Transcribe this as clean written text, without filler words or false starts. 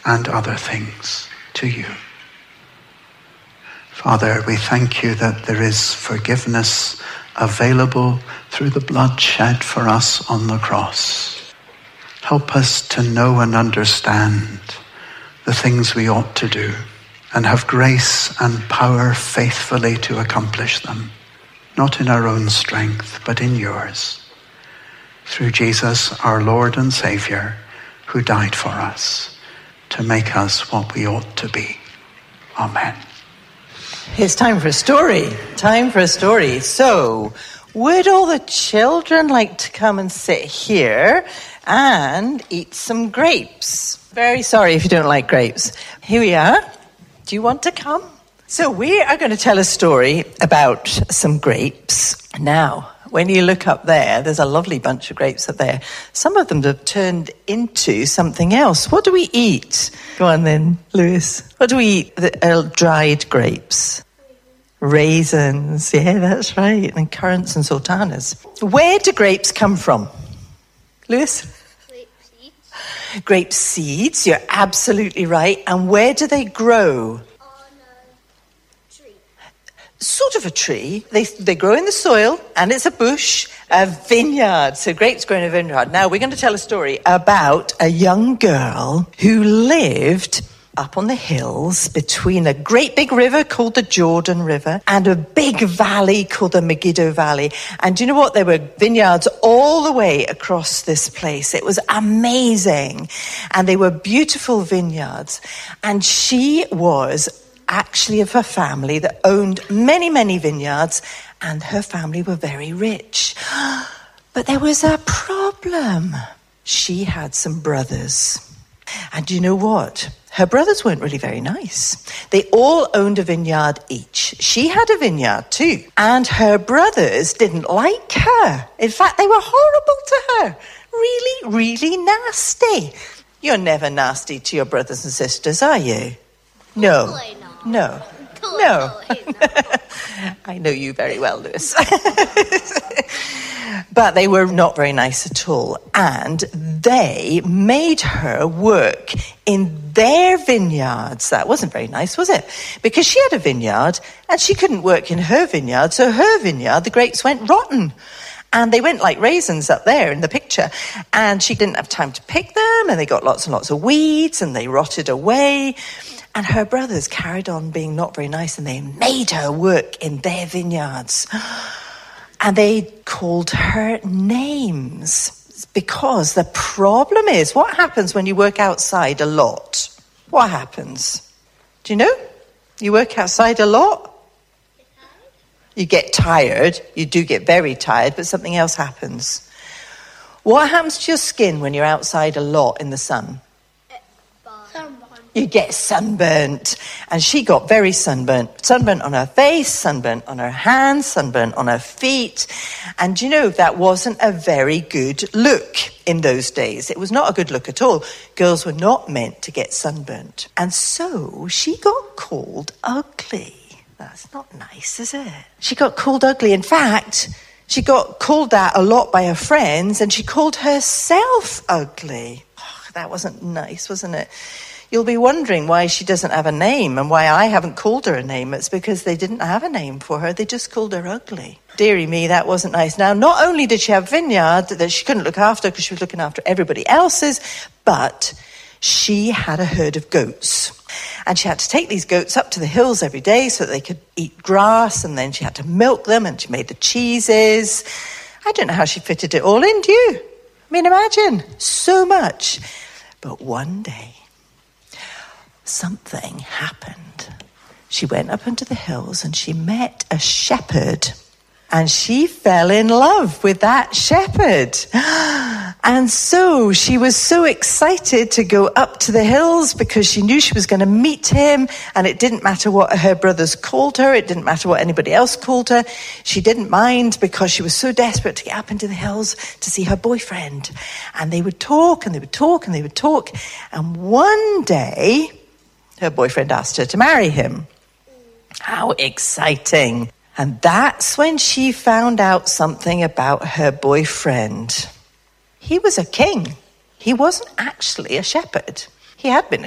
and other things to you. Father, we thank you that there is forgiveness available through the blood shed for us on the cross. Help us to know and understand the things we ought to do and have grace and power faithfully to accomplish them, not in our own strength, but in yours, through Jesus, our Lord and Savior, who died for us to make us what we ought to be. Amen. It's time for a story. Time for a story. So, would all the children like to come and sit here and eat some grapes? Very sorry if you don't like grapes. Here we are. Do you want to come? So we are going to tell a story about some grapes. Now, when you look up there, there's a lovely bunch of grapes up there. Some of them have turned into something else. What do we eat? Go on then, Lewis. What do we eat that are dried grapes? Raisins. Yeah, that's right. And currants and sultanas. Where do grapes come from? Lewis? Grape seeds. Grape seeds. You're absolutely right. And where do they grow? On a tree. Sort of a tree. They grow in the soil, and it's a bush, a vineyard. So grapes grow in a vineyard. Now, we're going to tell a story about a young girl who lived up on the hills between a great big river called the Jordan River and a big valley called the Megiddo Valley. And do you know what? There were vineyards all the way across this place. It was amazing. And they were beautiful vineyards. And she was actually of a family that owned many, many vineyards, and her family were very rich. But there was a problem. She had some brothers. And do you know what? Her brothers weren't really very nice. They all owned a vineyard each. She had a vineyard too. And her brothers didn't like her. In fact, they were horrible to her. Really, really nasty. You're never nasty to your brothers and sisters, are you? No. Totally not. No. Totally No. not. I know you very well, Lewis. But they were not very nice at all. And they made her work in their vineyards. That wasn't very nice, was it? Because she had a vineyard and she couldn't work in her vineyard. So her vineyard, the grapes went rotten. And they went like raisins up there in the picture. And she didn't have time to pick them. And they got lots and lots of weeds and they rotted away. And her brothers carried on being not very nice, and they made her work in their vineyards. And they called her names, because the problem is, what happens when you work outside a lot? What happens? Do you know? You work outside a lot? You get tired. You do get very tired, but something else happens. What happens to your skin when you're outside a lot in the sun? You get sunburnt. And she got very sunburnt. Sunburnt on her face, sunburnt on her hands, sunburnt on her feet. And you know, that wasn't a very good look in those days. It was not a good look at all. Girls were not meant to get sunburnt. And so she got called ugly. That's not nice, is it? She got called ugly. In fact, she got called that a lot by her friends, and she called herself ugly. Oh, that wasn't nice, wasn't it? You'll be wondering why she doesn't have a name and why I haven't called her a name. It's because they didn't have a name for her. They just called her ugly. Dearie me, that wasn't nice. Now, not only did she have a vineyard that she couldn't look after because she was looking after everybody else's, but she had a herd of goats. And she had to take these goats up to the hills every day so that they could eat grass, and then she had to milk them, and she made the cheeses. I don't know how she fitted it all in, do you? I mean, imagine, so much. But one day, something happened. She went up into the hills and she met a shepherd, and she fell in love with that shepherd. And so she was so excited to go up to the hills because she knew she was going to meet him, and it didn't matter what her brothers called her. It didn't matter what anybody else called her. She didn't mind because she was so desperate to get up into the hills to see her boyfriend. And they would talk and they would talk and they would talk. And one day, her boyfriend asked her to marry him. How exciting. And that's when she found out something about her boyfriend. He was a king. He wasn't actually a shepherd. He had been a